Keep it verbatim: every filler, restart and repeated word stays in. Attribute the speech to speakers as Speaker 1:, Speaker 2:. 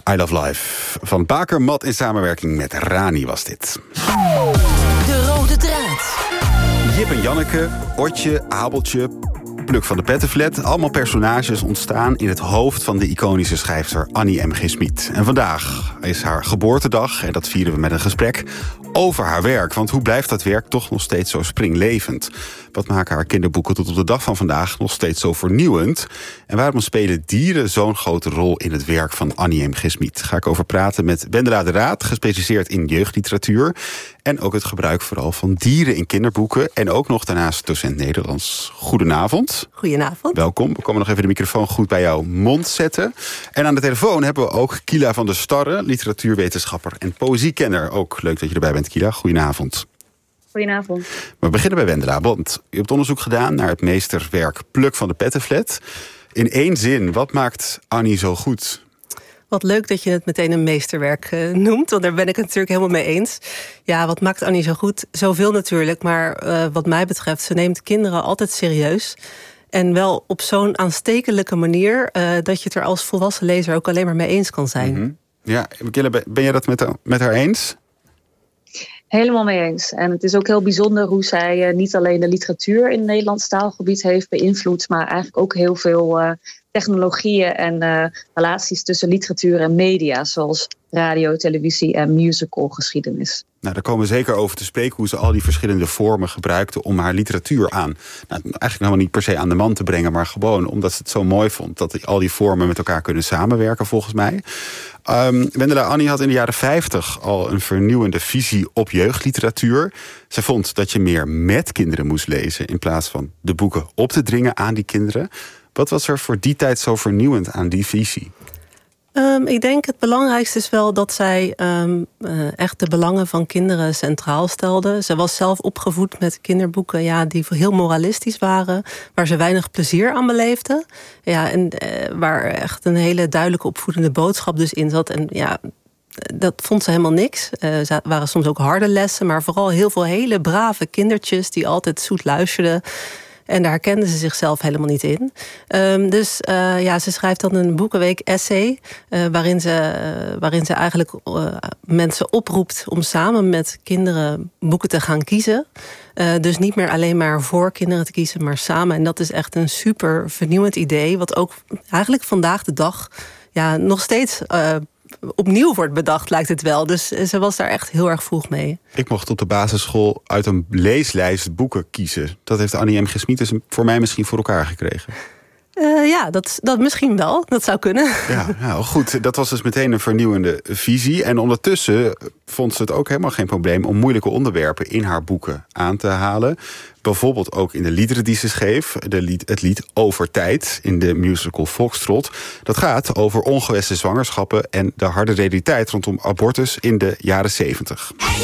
Speaker 1: I Love Life van Bakermat in samenwerking met Rani was dit.
Speaker 2: De rode draad.
Speaker 1: Jip en Janneke, Otje, Abeltje, Pluk van de Pettenflat. Allemaal personages ontstaan in het hoofd van de iconische schrijfster Annie M G Schmid. En vandaag is haar geboortedag en dat vieren we met een gesprek over haar werk. Want hoe blijft dat werk toch nog steeds zo springlevend? Wat maken haar kinderboeken tot op de dag van vandaag nog steeds zo vernieuwend? En waarom spelen dieren zo'n grote rol in het werk van Annie M G Schmid? Ga ik over praten met Wendela de Raad, gespecialiseerd in jeugdliteratuur. En ook het gebruik vooral van dieren in kinderboeken. En ook nog daarnaast docent Nederlands. Goedenavond.
Speaker 3: Goedenavond.
Speaker 1: Welkom. We komen nog even de microfoon goed bij jouw mond zetten. En aan de telefoon hebben we ook Kila van der Starre, literatuurwetenschapper en poëziekenner. Ook leuk dat je erbij bent, Kila. Goedenavond.
Speaker 4: Goedenavond.
Speaker 1: We beginnen bij Wendela, want u hebt onderzoek gedaan naar het meesterwerk Pluk van de Pettenflat. In één zin, wat maakt Annie zo goed?
Speaker 3: Wat leuk dat je het meteen een meesterwerk uh, noemt, want daar ben ik het natuurlijk helemaal mee eens. Ja, wat maakt Annie zo goed? Zoveel natuurlijk, maar uh, wat mij betreft, ze neemt kinderen altijd serieus. En wel op zo'n aanstekelijke manier uh, dat je het er als volwassen lezer ook alleen maar mee eens kan zijn.
Speaker 1: Mm-hmm. Ja, Kille, ben jij dat met, met haar eens?
Speaker 4: Helemaal mee eens. En het is ook heel bijzonder hoe zij uh, niet alleen de literatuur in het Nederlands taalgebied heeft beïnvloed, maar eigenlijk ook heel veel uh, technologieën en uh, relaties tussen literatuur en media, zoals radio, televisie en musicalgeschiedenis.
Speaker 1: Nou, daar komen we zeker over te spreken, hoe ze al die verschillende vormen gebruikte om haar literatuur aan, nou, eigenlijk helemaal niet per se aan de man te brengen, maar gewoon omdat ze het zo mooi vond dat die, al die vormen met elkaar kunnen samenwerken, volgens mij. Um, Wendela, Annie had in de jaren vijftig al een vernieuwende visie op jeugdliteratuur. Zij vond dat je meer met kinderen moest lezen in plaats van de boeken op te dringen aan die kinderen. Wat was er voor die tijd zo vernieuwend aan die visie?
Speaker 3: Um, ik denk het belangrijkste is wel dat zij um, uh, echt de belangen van kinderen centraal stelde. Ze was zelf opgevoed met kinderboeken ja, die heel moralistisch waren, waar ze weinig plezier aan beleefde. Ja, en uh, waar echt een hele duidelijke opvoedende boodschap dus in zat. En ja, dat vond ze helemaal niks. Uh, ze waren soms ook harde lessen, maar vooral heel veel hele brave kindertjes die altijd zoet luisterden. En daar herkende ze zichzelf helemaal niet in. Um, dus uh, ja, ze schrijft dan een boekenweek essay, Uh, waarin, ze, uh, waarin ze eigenlijk uh, mensen oproept om samen met kinderen boeken te gaan kiezen. Uh, dus niet meer alleen maar voor kinderen te kiezen, maar samen. En dat is echt een super vernieuwend idee, wat ook eigenlijk vandaag de dag ja, nog steeds Uh, opnieuw wordt bedacht, lijkt het wel. Dus ze was daar echt heel erg vroeg mee.
Speaker 1: Ik mocht op de basisschool uit een leeslijst boeken kiezen. Dat heeft Annie M G Schmid dus voor mij misschien voor elkaar gekregen.
Speaker 3: Uh, ja, dat, dat misschien wel. Dat zou kunnen.
Speaker 1: Ja, nou goed. Dat was dus meteen een vernieuwende visie. En ondertussen vond ze het ook helemaal geen probleem om moeilijke onderwerpen in haar boeken aan te halen. Bijvoorbeeld ook in de liederen die ze schreef. De lied, het lied Over Tijd in de musical Foxtrot. Dat gaat over ongewenste zwangerschappen en de harde realiteit rondom abortus in de jaren zeventig.